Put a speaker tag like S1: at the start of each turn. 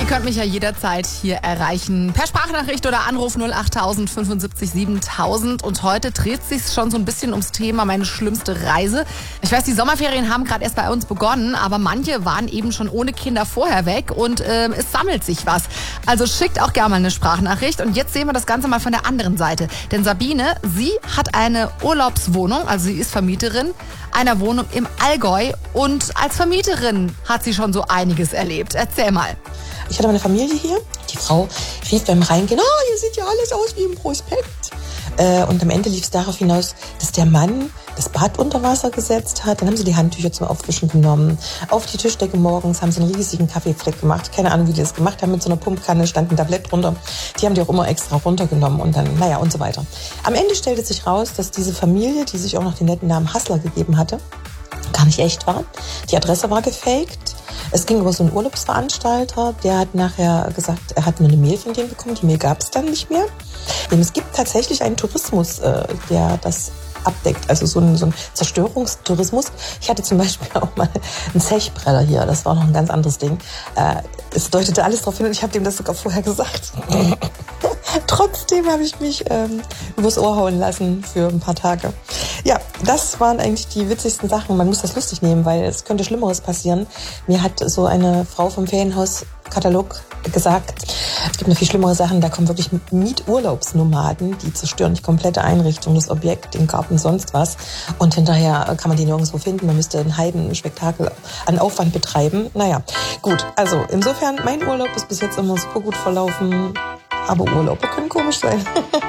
S1: Ihr könnt mich ja jederzeit hier erreichen. Per Sprachnachricht oder Anruf 08000 75 7000. Und heute dreht sich schon so ein bisschen ums Thema meine schlimmste Reise. Ich weiß, die Sommerferien haben gerade erst bei uns begonnen, aber manche waren eben schon ohne Kinder vorher weg und es sammelt sich was. Also schickt auch gerne mal eine Sprachnachricht. Und jetzt sehen wir das Ganze mal von der anderen Seite. Denn Sabine, sie hat eine Urlaubswohnung, also sie ist Vermieterin einer Wohnung im Allgäu. Und als Vermieterin hat sie schon so einiges erlebt. Erzähl mal.
S2: Ich hatte meine Familie hier. Die Frau rief beim Reingehen, hier sieht ja alles aus wie im Prospekt. Und am Ende lief es darauf hinaus, dass der Mann das Bad unter Wasser gesetzt hat. Dann haben sie die Handtücher zum Aufwischen genommen. Auf die Tischdecke morgens haben sie einen riesigen Kaffeefleck gemacht. Keine Ahnung, wie die das gemacht haben. Mit so einer Pumpkanne stand ein Tablett drunter. Die haben die auch immer extra runtergenommen und dann, und so weiter. Am Ende stellte sich raus, dass diese Familie, die sich auch noch den netten Namen Hassler gegeben hatte, gar nicht echt war. Die Adresse war gefaked. Es ging über so einen Urlaubsveranstalter, der hat nachher gesagt, er hat nur eine Mail von denen bekommen. Die Mail gab es dann nicht mehr. Es gibt tatsächlich einen Tourismus, der das abdeckt, also so ein Zerstörungstourismus. Ich hatte zum Beispiel auch mal einen Zechbreller hier, das war noch ein ganz anderes Ding. Es deutete alles darauf hin und ich habe dem das sogar vorher gesagt. Trotzdem habe ich mich übers Ohr hauen lassen für ein paar Tage. Ja, das waren eigentlich die witzigsten Sachen. Man muss das lustig nehmen, weil es könnte Schlimmeres passieren. Mir hat so eine Frau vom Ferienhauskatalog gesagt, es gibt noch viel schlimmere Sachen, da kommen wirklich Mieturlaubsnomaden, die zerstören die komplette Einrichtung, das Objekt, den Garten, sonst was. Und hinterher kann man die nirgendwo finden. Man müsste ein Heidenspektakel an Aufwand betreiben. Naja, gut. Also insofern, mein Urlaub ist bis jetzt immer super gut verlaufen. Aber Urlaube können komisch sein.